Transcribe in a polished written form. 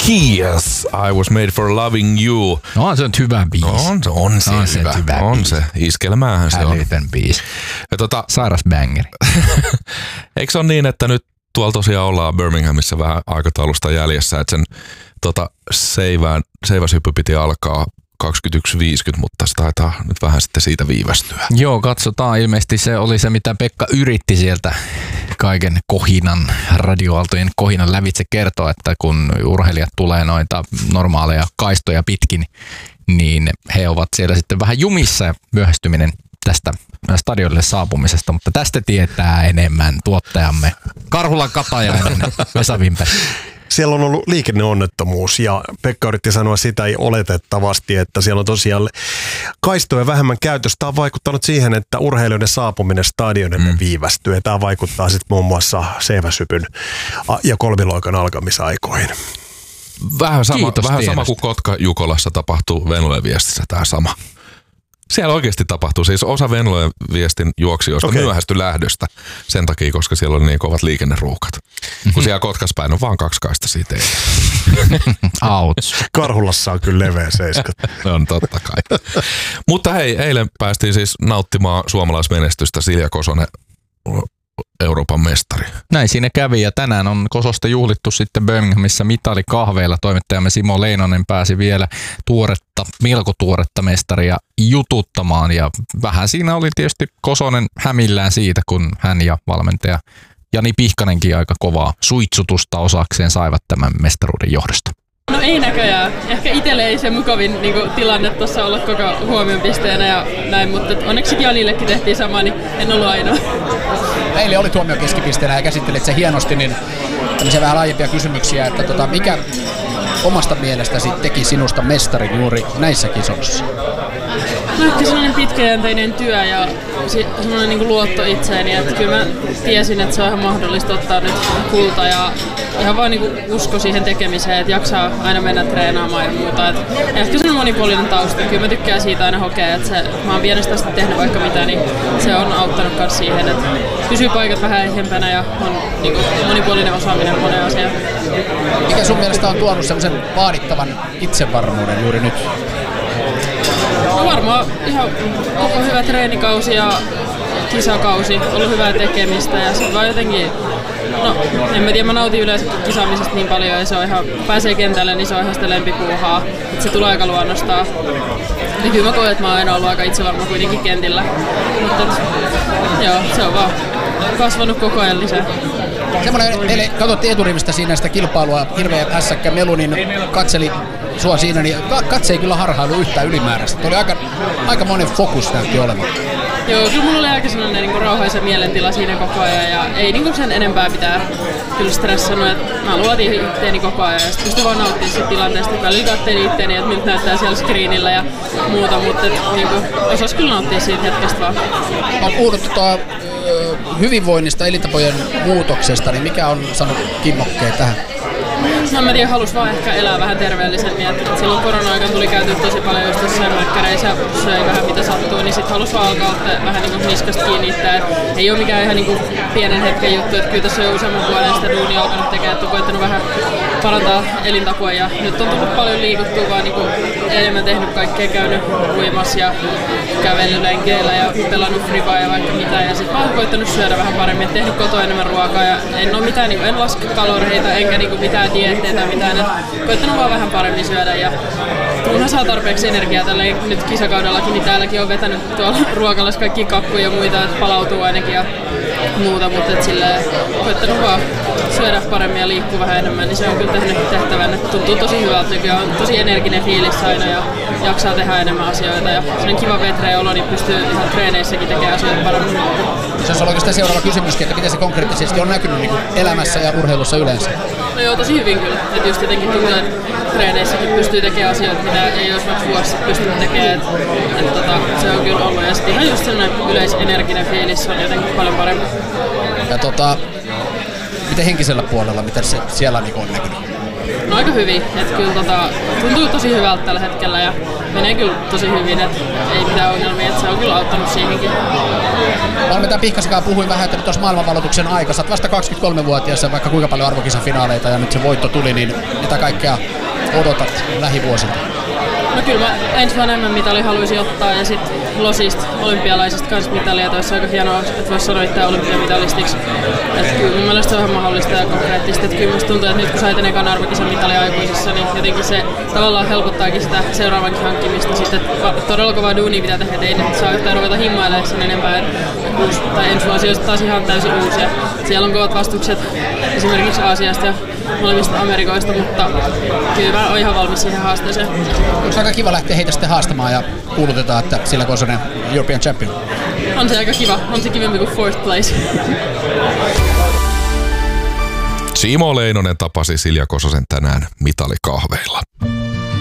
Keys, I Was Made for Loving You. No se on hyvä biisi. On se hyvä. On se. Iskelmäähän se on. Älytön biisi. Sairas bangeri. Eikö se ole niin, että nyt tuolla tosiaan ollaan Birminghamissa vähän aikataulusta jäljessä, että sen seiväshyppy piti alkaa 21.50, mutta se taitaa nyt vähän sitten siitä viivästyä. Joo, katsotaan. Ilmeisesti se oli se, mitä Pekka yritti sieltä kaiken kohinan, radioaaltojen kohinan lävitse kertoa, että kun urheilijat tulee noita normaaleja kaistoja pitkin, niin he ovat siellä sitten vähän jumissa ja myöhästyminen tästä stadionille saapumisesta, mutta tästä tietää enemmän tuottajamme Karhulan Katajainen, Vesa Vimpeli. Siellä on ollut liikenneonnettomuus ja Pekka yritti sanoa sitä oletettavasti, että siellä on tosiaan kaistojen vähemmän käytöstä. Tämä on vaikuttanut siihen, että urheilijoiden saapuminen stadionille viivästyy. Tämä vaikuttaa sitten muun muassa seiväshypyn ja kolmiloikan alkamisaikoihin. Vähän sama kuin Kotka-Jukolassa tapahtuu Venlojen Viestissä tämä sama. Siellä oikeasti tapahtuu. Siis osa Venlojen Viestin juoksijoista myöhästyi lähdöstä sen takia, koska siellä oli niin kovat liikenneruuhkat. Kun siellä Kotkaspäin on vaan 2 kaista siitä. Ouch. Karhulassa on kyllä leveä seiskat. On totta kai. Mutta hei, eilen päästiin siis nauttimaan suomalaismenestystä. Silja Kosonen, Euroopan mestari. Näin siinä kävi ja tänään on Kososta juhlittu sitten Birminghamissa mitalikahveilla. Toimittajamme Simo Leinonen pääsi vielä melko tuoretta mestaria jututtamaan ja vähän siinä oli tietysti Kosonen hämillään siitä, kun hän ja valmentaja Jani Pihkanenkin aika kovaa suitsutusta osakseen saivat tämän mestaruuden johdosta. No ei näköjään. Ehkä itselle ei se mukavin tilanne tuossa olla koko huomion pisteenä ja näin, mutta onneksi Janillekin tehtiin sama, niin en ollut ainoa. Eilen oli tuomion keskipisteenä ja käsittelit se hienosti, niin tämmöisiä vähän laajempia kysymyksiä, että mikä omasta mielestäsi teki sinusta mestarin juuri näissä kisoissa? No ehkä sellainen pitkäjänteinen työ ja sellainen luotto itseeni, että kyllä mä tiesin, että se on ihan mahdollista ottaa nyt kulta ja ihan vaan usko siihen tekemiseen, että jaksaa aina mennä treenaamaan ja muuta. Ja ehkä sellainen monipuolinen tausta, kyllä mä tykkään siitä aina hokea, että mä oon pienestä asti tehnyt vaikka mitä, niin se on auttanut myös siihen, että pysyy paikat vähän ehjempänä ja on monipuolinen osaaminen moneen asiaan. Mikä sun mielestä on tuonut semmoisen vaadittavan itsevarmuuden juuri nyt? No varmaan ihan koko hyvä treenikausi ja kisakausi, ollut hyvää tekemistä ja sitten vaan jotenkin, en mä tiedä, mä nautin yleensä kisaamisesta niin paljon ja se on ihan, pääsee kentälle, niin se on ihan sitä lempipuuhaa, että se tulee aika luonnostaan. Ja kyllä mä koen, että mä oon aina ollut aika itsevarma kuitenkin kentillä, mutta joo, se on vaan kasvanut koko ajan lisää. Semmoinen, eilen katsottiin eturivistä siinä sitä kilpailua, hirveä ässäkkä melu, niin katseli sua siinä, niin katse ei kyllä harhailu yhtään ylimääräistä. Tuo oli aika monen fokus näytti olevan. Joo, kyllä mulla oli aika sellainen rauhaisa mielentila siinä koko ajan ja ei sen enempää pitää kyllä stressannut, että mä luotin itteeni koko ajan ja sitten pystyn vaan nauttimaan siitä tilanteesta. Välillä katselin itteeni, että miltä näyttää siellä screenillä ja muuta, mutta osas kyllä nauttia siitä hetkestä vaan. Mä oon puhunut hyvinvoinnista, elintapojen muutoksesta, niin mikä on sanonut kimmokkeet tähän? No mä tiedän, halus vaan ehkä elää vähän terveellisemmin. Et silloin korona-aikana tuli käyty tosi paljon just jossain mäkkäreissä ja söi vähän mitä sattuu, niin sit halus vaan alkaa ottaa vähän niskasta kiinni itseään. Ei oo mikään ihan pienen hetken juttu, että kyllä tässä on jo useamman vuoden sitä duunia alkanut tekemään, että on koettanut vähän parantaa elintapoja ja nyt on tullut paljon liikuttua vaan enemmän tehnyt kaikkea, käynyt uimassa ja kävellyt lenkeillä ja pelannut fribaa ja vaikka mitä ja sit mä oon koettanut syödä vähän paremmin, tehnyt kotoa enemmän ruokaa ja en oo mitään, en laske kaloreita enkä mitään dieetteitä tai mitään, että koettanut vaan vähän paremmin syödä ja kunhan saa tarpeeksi energiaa tällä nyt kisakaudellakin, niin täälläkin on vetänyt tuolla ruokalassa kaikki kakkuja ja muita, että palautuu ainakin ja muuta, mutta silleen koettanut vaan syödä paremmin ja liikkua vähän enemmän, niin se on kyllä tehnyt tehtävän, että tuntuu tosi hyvältä, nykyään on tosi energinen fiilis aina ja jaksaa tehdä enemmän asioita ja sellainen kiva vetreä olo, niin pystyy ihan treeneissäkin tekemään asioita paremmin. Se on oikeastaan seuraava kysymyskin, että miten se konkreettisesti on näkynyt elämässä ja urheilussa yleensä? No joo, tosi hyvin kyllä. Että just jotenkin tuntuu, että treeneissäkin pystyy tekemään asioita, mitä ei olisi vaikka vuosi pystynyt tekemään. Se on kyllä ollut. Ja sitten ihan just sellainen yleisenerginen fiilis on jotenkin paljon parempi. Ja miten henkisellä puolella, miten se siellä on näkynyt? No aika hyvin, että kyllä tuntuu tosi hyvältä tällä hetkellä ja menee kyllä tosi hyvin, että ei mitään ongelmia, että se on kyllä auttanut siihenkin. Valmentaja Pihkasikaan puhuin vähän, että nyt tuossa maailmanvaloituksen aika. Sä oot vasta 23-vuotias ja vaikka kuinka paljon arvokisafinaaleita ja nyt se voitto tuli, niin mitä kaikkea odotat lähivuosilta? No kyllä mä ensi vuonna MM-mitali haluaisin ottaa ja sitten losista olympialaisista kanssa mitalia. Toi olisi aika hienoa, että voisi sanoa itseään olympiamitalistiksi. Että kyllä mun mielestä se on vähän mahdollista ja konkreettista. Että kyllä musta tuntuu, että nyt kun sait ekan arvokisan mitali aikuisissa, niin jotenkin se tavallaan helpottaakin sitä seuraavankin hankkimista. Sitten todella kovaa duunia pitää tehdä, että ei nyt saa yhtään ruveta himmailemaan sen enempää. Tai ensi vuosi olisi taas ihan täysin uusia. Siellä on kovat vastukset esimerkiksi Aasiasta ja molemmista Amerikoista, mutta kyllä mä oon ihan valmis siihen haasteeseen. Onko aika kiva lähteä heitä sitten haastamaan ja kuulutetaan, että sillä kun on sellainen European Champion? On se aika kiva. On se kivempi kuin fourth place. Simo Leinonen tapasi Silja Kososen tänään mitalikahveilla.